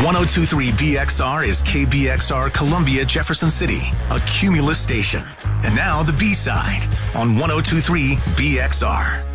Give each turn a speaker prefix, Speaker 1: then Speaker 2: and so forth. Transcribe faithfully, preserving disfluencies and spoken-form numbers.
Speaker 1: ten twenty-three B X R is K B X R Columbia Jefferson City, a Cumulus station. And now the B-side on ten twenty-three B X R.